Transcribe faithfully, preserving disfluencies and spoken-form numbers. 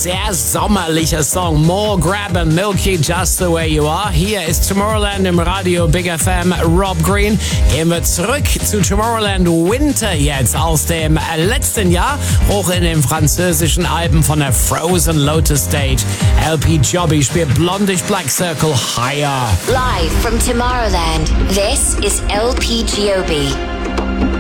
sehr sommerlicher Song. More Grab and Milky, Just the Way You Are. Hier ist Tomorrowland im Radio Big F M. Rob Green. Gehen wir zurück zu Tomorrowland Winter jetzt aus dem letzten Jahr. Hoch in den französischen Alpen von der Frozen Lotus Stage. L P Giobbi spielt Blondish Black Circle Higher. Live from Tomorrowland, this is L P Giobbi.